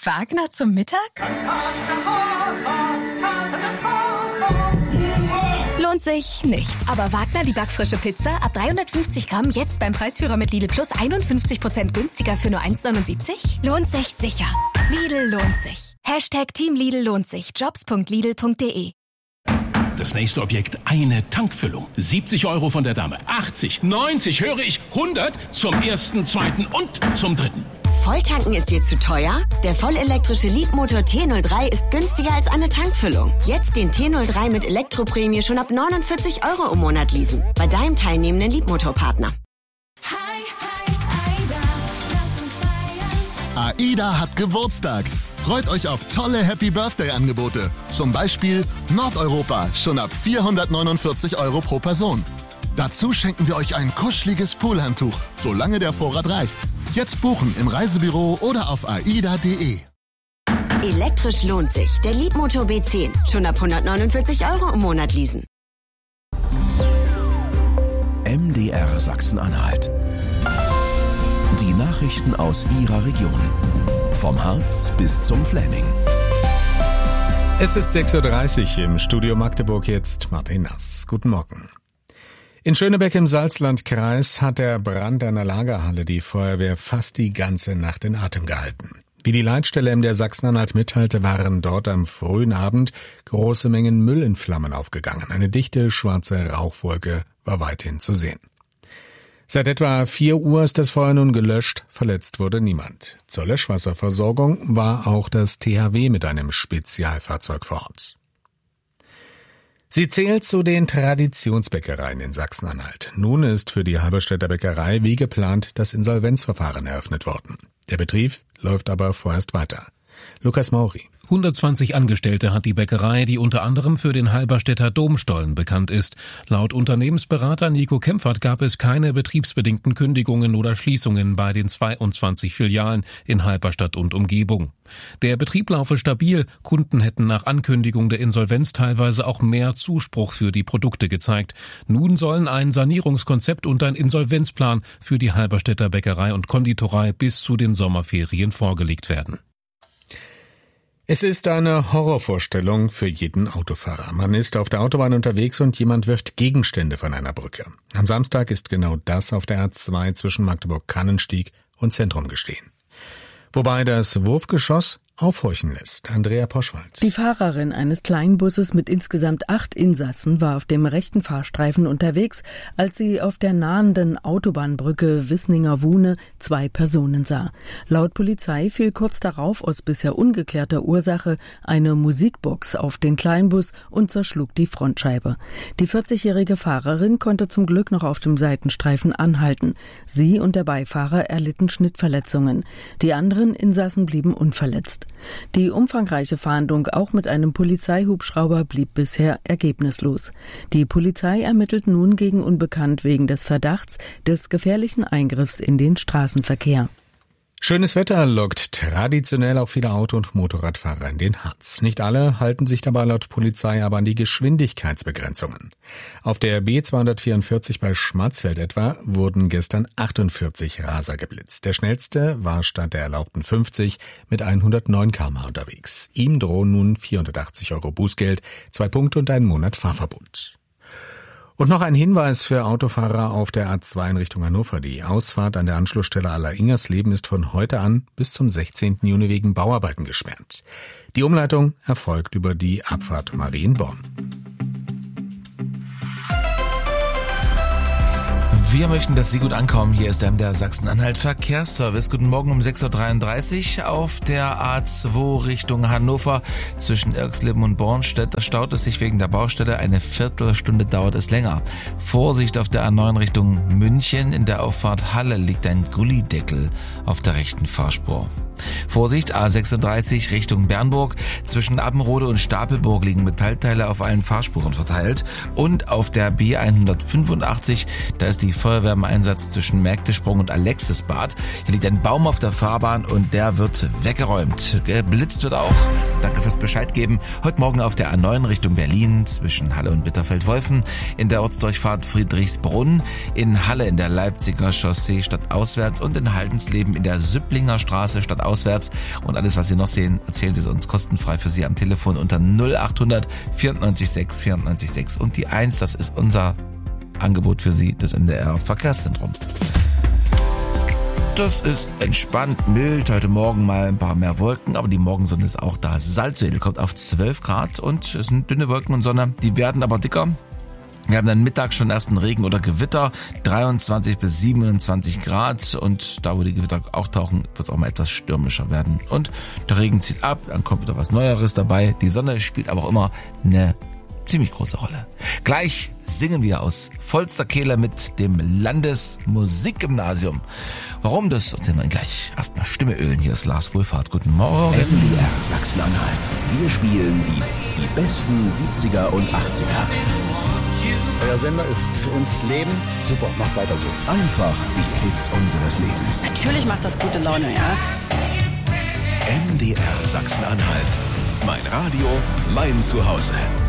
Wagner zum Mittag? Lohnt sich nicht. Aber Wagner, die backfrische Pizza, ab 350 Gramm, jetzt beim Preisführer mit Lidl Plus 51% günstiger für nur 1,79? Lohnt sich sicher. Lidl lohnt sich. Team Lidl lohnt sich. Jobs.lidl.de. Das nächste Objekt, eine Tankfüllung. 70 € von der Dame. 80, 90, höre ich, 100 zum ersten, zweiten und zum dritten. Volltanken ist dir zu teuer? Der vollelektrische Leapmotor T03 ist günstiger als eine Tankfüllung. Jetzt den T03 mit Elektroprämie schon ab 49 € im Monat leasen. Bei deinem teilnehmenden Leapmotor-Partner. AIDA hat Geburtstag. Freut euch auf tolle Happy-Birthday-Angebote. Zum Beispiel Nordeuropa, schon ab 449 € pro Person. Dazu schenken wir euch ein kuscheliges Poolhandtuch, solange der Vorrat reicht. Jetzt buchen im Reisebüro oder auf aida.de. Elektrisch lohnt sich. Der Leapmotor B10, schon ab 149 € im Monat leasen. MDR Sachsen-Anhalt. Die Nachrichten aus Ihrer Region. Vom Harz bis zum Fläming. Es ist 6:30 Uhr im Studio Magdeburg, jetzt Martin Nass. Guten Morgen. In Schönebeck im Salzlandkreis hat der Brand einer Lagerhalle die Feuerwehr fast die ganze Nacht in Atem gehalten. Wie die Leitstelle MDR Sachsen-Anhalt mitteilte, waren dort am frühen Abend große Mengen Müll in Flammen aufgegangen. Eine dichte schwarze Rauchwolke war weithin zu sehen. Seit etwa 4 Uhr ist das Feuer nun gelöscht, verletzt wurde niemand. Zur Löschwasserversorgung war auch das THW mit einem Spezialfahrzeug vor Ort. Sie zählt zu den Traditionsbäckereien in Sachsen-Anhalt. Nun ist für die Halberstädter Bäckerei wie geplant das Insolvenzverfahren eröffnet worden. Der Betrieb läuft aber vorerst weiter. Lukas Mauri. 120 Angestellte hat die Bäckerei, die unter anderem für den Halberstädter Domstollen bekannt ist. Laut Unternehmensberater Nico Kempfert gab es keine betriebsbedingten Kündigungen oder Schließungen bei den 22 Filialen in Halberstadt und Umgebung. Der Betrieb laufe stabil, Kunden hätten nach Ankündigung der Insolvenz teilweise auch mehr Zuspruch für die Produkte gezeigt. Nun sollen ein Sanierungskonzept und ein Insolvenzplan für die Halberstädter Bäckerei und Konditorei bis zu den Sommerferien vorgelegt werden. Es ist eine Horrorvorstellung für jeden Autofahrer. Man ist auf der Autobahn unterwegs und jemand wirft Gegenstände von einer Brücke. Am Samstag ist genau das auf der A2 zwischen Magdeburg-Kannenstieg und Zentrum geschehen. Wobei das Wurfgeschoss aufhorchen lässt. Andrea Poschwald. Die Fahrerin eines Kleinbusses mit insgesamt 8 Insassen war auf dem rechten Fahrstreifen unterwegs, als sie auf der nahenden Autobahnbrücke Wisninger-Wuhne 2 Personen sah. Laut Polizei fiel kurz darauf aus bisher ungeklärter Ursache eine Musikbox auf den Kleinbus und zerschlug die Frontscheibe. Die 40-jährige Fahrerin konnte zum Glück noch auf dem Seitenstreifen anhalten. Sie und der Beifahrer erlitten Schnittverletzungen. Die anderen Insassen blieben unverletzt. Die umfangreiche Fahndung auch mit einem Polizeihubschrauber blieb bisher ergebnislos. Die Polizei ermittelt nun gegen Unbekannt wegen des Verdachts des gefährlichen Eingriffs in den Straßenverkehr. Schönes Wetter lockt traditionell auch viele Auto- und Motorradfahrer in den Harz. Nicht alle halten sich dabei laut Polizei aber an die Geschwindigkeitsbegrenzungen. Auf der B244 bei Schmarzfeld etwa wurden gestern 48 Raser geblitzt. Der schnellste war statt der erlaubten 50 mit 109 km/h unterwegs. Ihm drohen nun 480 € Bußgeld, 2 Punkte und einen Monat Fahrverbot. Und noch ein Hinweis für Autofahrer auf der A2 in Richtung Hannover. Die Ausfahrt an der Anschlussstelle Aller-Ingersleben ist von heute an bis zum 16. Juni wegen Bauarbeiten gesperrt. Die Umleitung erfolgt über die Abfahrt Marienborn. Wir möchten, dass Sie gut ankommen. Hier ist der Sachsen-Anhalt Verkehrsservice. Guten Morgen um 6:33 Uhr auf der A2 Richtung Hannover. Zwischen Irxleben und Bornstedt staut es sich wegen der Baustelle. Eine Viertelstunde dauert es länger. Vorsicht auf der A9 Richtung München. In der Auffahrt Halle liegt ein Gullideckel auf der rechten Fahrspur. Vorsicht, A36 Richtung Bernburg. Zwischen Abbenrode und Stapelburg liegen Metallteile auf allen Fahrspuren verteilt. Und auf der B185, da ist die Feuerwehr im Einsatz zwischen Mägdesprung und Alexisbad. Hier liegt ein Baum auf der Fahrbahn und der wird weggeräumt. Geblitzt wird auch. Danke fürs Bescheid geben. Heute Morgen auf der A9 Richtung Berlin zwischen Halle und Bitterfeld-Wolfen. In der Ortsdurchfahrt Friedrichsbrunn. In Halle in der Leipziger Chaussee stadtauswärts und in Haldensleben in der Süpplinger Straße stadtauswärts. Parkplatz. Und alles, was Sie noch sehen, erzählen Sie es uns kostenfrei für Sie am Telefon unter 0800 94 6 94 6. Und die 1, das ist unser Angebot für Sie, das NDR Verkehrszentrum. Das ist entspannt, mild. Heute Morgen mal ein paar mehr Wolken, aber die Morgensonne ist auch da. Salzwedel kommt auf 12 Grad und es sind dünne Wolken und Sonne. Die werden aber dicker. Wir haben dann Mittag schon ersten Regen oder Gewitter, 23 bis 27 Grad. Und da, wo die Gewitter auch tauchen, wird es auch mal etwas stürmischer werden. Und der Regen zieht ab, dann kommt wieder was Neueres dabei. Die Sonne spielt aber auch immer eine ziemlich große Rolle. Gleich singen wir aus vollster Kehle mit dem Landesmusikgymnasium. Warum, das erzählen wir Ihnen gleich. Erstmal Stimme ölen, hier ist Lars Wohlfahrt. Guten Morgen. MDR Sachsen-Anhalt. Wir spielen die besten 70er und 80er. Euer Sender ist für uns Leben. Super, macht weiter so. Einfach die Hits unseres Lebens. Natürlich macht das gute Laune, ja. MDR Sachsen-Anhalt. Mein Radio, mein Zuhause.